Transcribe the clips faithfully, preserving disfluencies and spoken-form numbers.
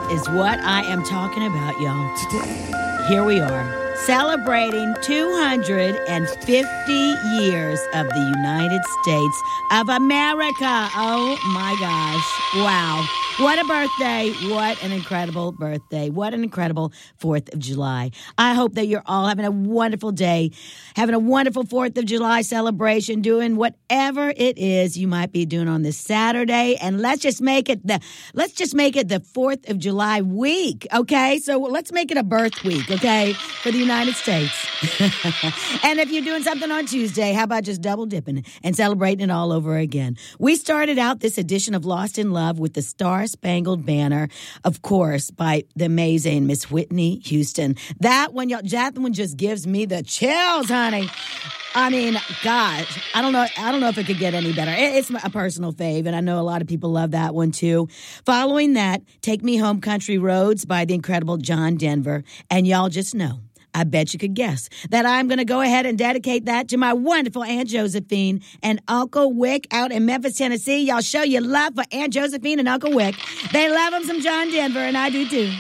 is what I am talking about, y'all. Today, here we are, celebrating two hundred fifty years of the United States of America. Oh, my gosh. Wow. What a birthday. What an incredible birthday. What an incredible fourth of July. I hope that you're all having a wonderful day, having a wonderful fourth of July celebration, doing whatever it is you might be doing on this Saturday. And let's just make it the, let's just make it the fourth of July week, okay? So let's make it a birth week, okay, for the United States. And if you're doing something on Tuesday, how about just double dipping and celebrating it all over again? We started out this edition of Lost in Love with the Star Spangled Banner, of course, by the amazing Miss Whitney Houston. That one, y'all, that one just gives me the chills, honey. I mean, gosh, I don't know. I don't know if it could get any better. It's a personal fave, and I know a lot of people love that one too. Following that, Take Me Home Country Roads by the incredible John Denver, and y'all just know, I bet you could guess that I'm going to go ahead and dedicate that to my wonderful Aunt Josephine and Uncle Wick out in Memphis, Tennessee. Y'all show your love for Aunt Josephine and Uncle Wick. They love them some John Denver, and I do too.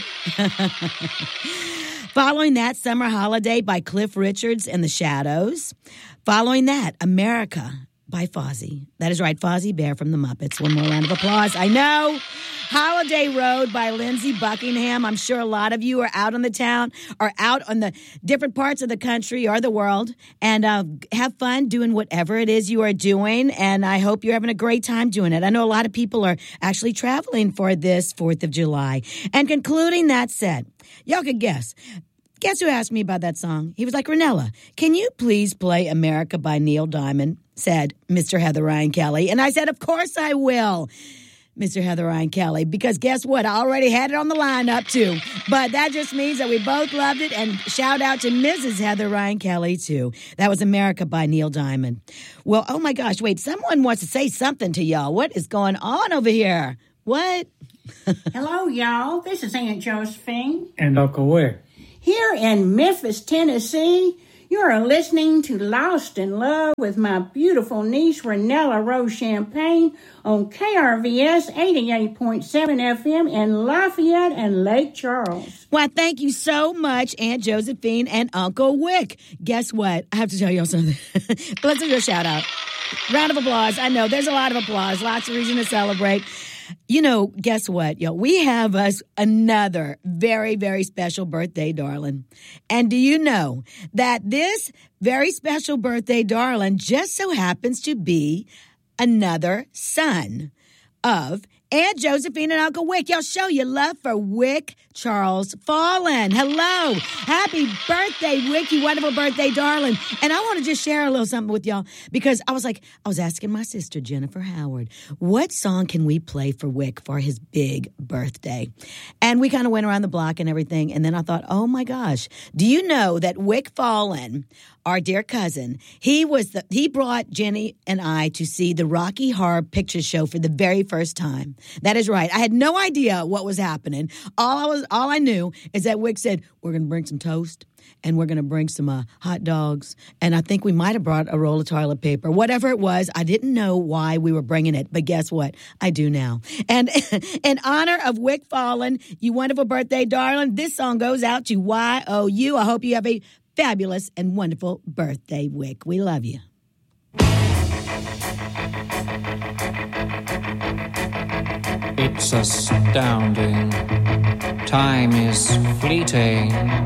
Following that, Summer Holiday by Cliff Richards and the Shadows. Following that, America by Fozzie. That is right, Fozzie Bear from the Muppets. One more round of applause. I know. Holiday Road by Lindsey Buckingham. I'm sure a lot of you are out on the town or out on the different parts of the country or the world, and uh, have fun doing whatever it is you are doing, and I hope you're having a great time doing it. I know a lot of people are actually traveling for this fourth of July. And concluding that set, y'all could guess. Guess who asked me about that song? He was like, Ranella, can you please play America by Neil Diamond? Said Mister Heather Ryan Kelly. And I said, of course I will, Mister Heather Ryan Kelly, because guess what? I already had it on the lineup too. But that just means that we both loved it. And shout out to Missus Heather Ryan Kelly too. That was America by Neil Diamond. Well, oh my gosh, wait, someone wants to say something to y'all. What is going on over here? What? Hello, y'all. This is Aunt Josephine. And Uncle Wick. Here in Memphis, Tennessee, you are listening to Lost in Love with my beautiful niece, Ranella Rose Champagne, on K R V S eighty-eight point seven F M in Lafayette and Lake Charles. Well, thank you so much, Aunt Josephine and Uncle Wick. Guess what? I have to tell y'all something. Let's do a shout out. Round of applause. I know there's a lot of applause, lots of reason to celebrate. You know, guess what, yo? We have us another very, very special birthday, darling. And do you know that this very special birthday, darling, just so happens to be another son of Aunt Josephine and Uncle Wick. Y'all show your love for Wick Charles Fallen. Hello. Happy birthday, Wick. You wonderful birthday, darling. And I want to just share a little something with y'all because I was like, I was asking my sister, Jennifer Howard, what song can we play for Wick for his big birthday? And we kind of went around the block and everything. And then I thought, oh my gosh, do you know that Wick Fallen, our dear cousin, he was the, he brought Jenny and I to see the Rocky Horror Picture Show for the very first time. That is right. I had no idea what was happening. All I was, all I knew is that Wick said, we're going to bring some toast and we're going to bring some uh, hot dogs. And I think we might have brought a roll of toilet paper. Whatever it was, I didn't know why we were bringing it. But guess what? I do now. And in honor of Wick Fallen, you wonderful birthday, darling, this song goes out to Y O U. I hope you have a fabulous and wonderful birthday, Wick. We love you. It's astounding. Time is fleeting.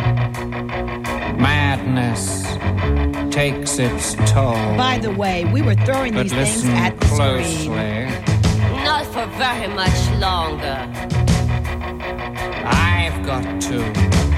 Madness takes its toll. By the way, we were throwing but these things listen at the closely. screen. Not for very much longer. I've got to